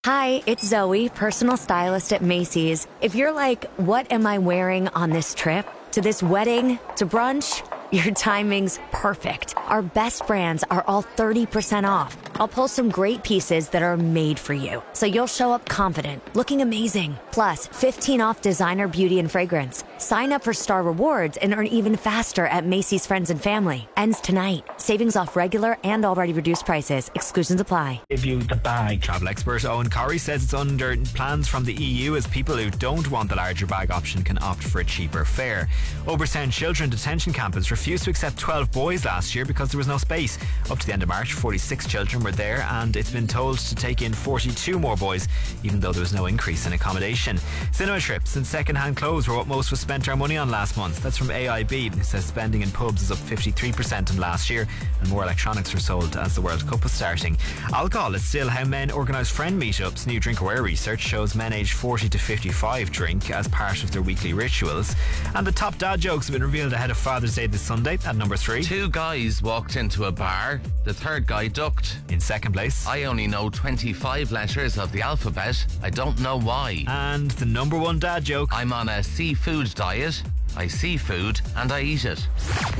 Hi, it's Zoe, personal stylist at Macy's. If you're like, what am I wearing on this trip? To this wedding? To brunch? Your timing's perfect. Our best brands are all 30% off. I'll pull some great pieces that are made for you, so you'll show up confident, looking amazing. Plus, 15 off designer beauty and fragrance. Sign up for Star Rewards and earn even faster at Macy's Friends and Family. Ends tonight. Savings off regular and already reduced prices. Exclusions apply. Give you the bag. Travel expert Owen Corrie says it's under plans from the EU as people who don't want the larger bag option can opt for a cheaper fare. Oberstown Children Detention Campus refused to accept 12 boys last year because there was no space. Up to the end of March, 46 children were there, and it's been told to take in 42 more boys, even though there was no increase in accommodation. Cinema trips and second-hand clothes were what most of us spent our money on last month. That's from AIB, who says spending in pubs is up 53% in last year, and more electronics were sold as the World Cup was starting. Alcohol is still how men organise friend meetups. New Drinkaware research shows men aged 40 to 55 drink as part of their weekly rituals. And the top dad jokes have been revealed ahead of Father's Day this Sunday at number 3. 2 guys walked into a bar. The third guy ducked. In second place, I only know 25 letters of the alphabet. I don't know why. and the number 1 dad joke. I'm on a seafood diet. I see food and I eat it.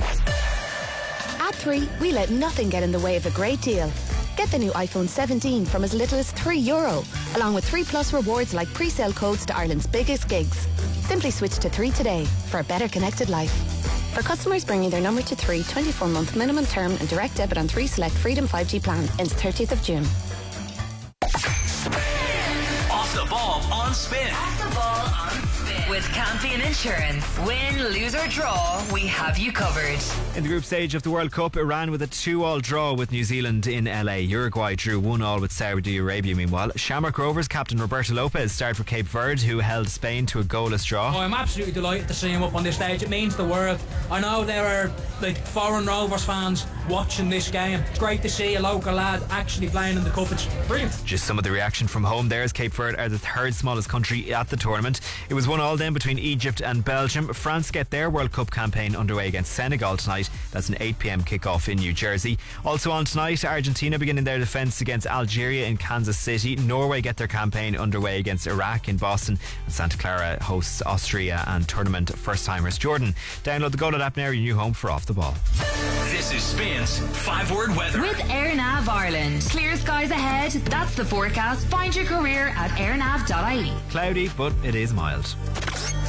At 3, we let nothing get in the way of a great deal. Get the new iPhone 17 from as little as €3, along with 3 Plus rewards like pre-sale codes to Ireland's biggest gigs. Simply switch to 3 today for a better connected life. For customers bringing their number to 3, 24-month minimum term and direct debit on 3 select Freedom 5G plan ends 30th of June. Off the ball on Spin. Off the ball on Spin. With Campion Insurance. Win, lose or draw, we have you covered. In the group stage of the World Cup, Iran with a 2-2 draw with New Zealand in LA. Uruguay drew 1-1 with Saudi Arabia. Meanwhile, Shamrock Rovers captain Roberto Lopez started for Cape Verde, who held Spain to a goalless draw. Oh, I'm absolutely delighted to see him up on this stage. It means the world. I know there are foreign Rovers fans watching this game. It's great to see a local lad actually playing in the cup. It's brilliant. Just some of the reaction from home there, as Cape Verde are the 3rd smallest country at the tournament. It was 1-1 then between Egypt and Belgium. France get their World Cup campaign underway against Senegal tonight. That's an 8pm kickoff in New Jersey. Also on tonight, Argentina beginning their defence against Algeria in Kansas City. Norway get their campaign underway against Iraq in Boston. And Santa Clara hosts Austria and tournament first-timers Jordan. Download the Go app now, your new home for Off the Ball. This is Spin's 5-word weather. With AirNav Ireland. Clear skies ahead. That's the forecast. Find your career at airnav.ie. Cloudy, but it is mild.